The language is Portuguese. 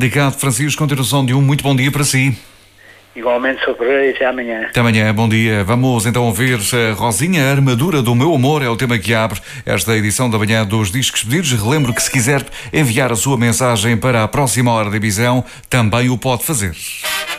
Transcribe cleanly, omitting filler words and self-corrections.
Obrigado, Francisco. Continuação de um muito bom dia para si. Igualmente, Sr. Correia, e até amanhã. Até amanhã, bom dia. Vamos então ouvir Rosinha, a Armadura do Meu Amor, é o tema que abre esta edição da manhã dos Discos Pedidos. Relembro que se quiser enviar a sua mensagem para a próxima hora da emissão, também o pode fazer.